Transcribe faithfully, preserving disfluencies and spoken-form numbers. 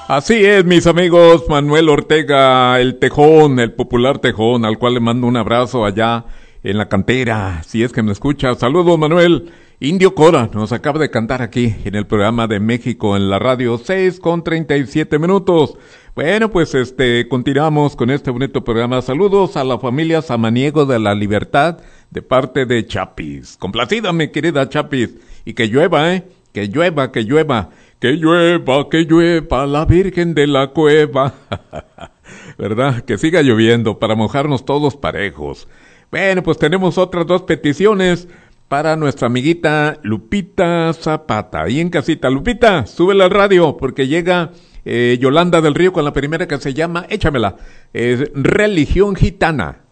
Así es, mis amigos, Manuel Ortega, el Tejón, el popular Tejón, al cual le mando un abrazo allá en la cantera, si es que me escucha. Saludos, Manuel. Indio Cora nos acaba de cantar aquí en el programa de México en la radio, seis con treinta y siete minutos. Bueno, pues este, continuamos con este bonito programa. Saludos a la familia Samaniego de la Libertad de parte de Chapis. Complacida, mi querida Chapis. Y que llueva, eh, que llueva, que llueva. Que llueva, que llueva la Virgen de la Cueva. ¿Verdad? Que siga lloviendo para mojarnos todos parejos. Bueno, pues tenemos otras dos peticiones para nuestra amiguita Lupita Zapata. Ahí en casita. Lupita, súbele al radio porque llega eh, Yolanda del Río con la primera que se llama, échamela, es Religión Gitana.